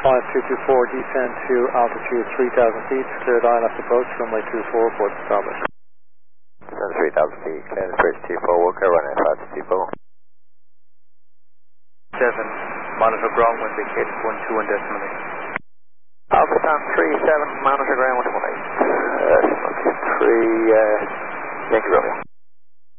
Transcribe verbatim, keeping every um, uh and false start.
five two two four, descend to altitude three thousand feet, cleared I L F approach, runway two four, port established. Descend three thousand feet, cleared approach two four, Walker, runway five two two four. seven, monitor ground wind indicated one two one decimal eight. Alpha Stan three seven, monitor ground one one eight. Uh, three, uh, Yankee Romeo.